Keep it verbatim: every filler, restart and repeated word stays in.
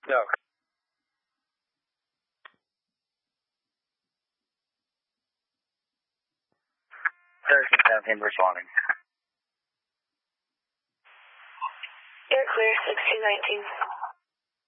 No. thirteen seventeen responding. Air clear, sixteen nineteen.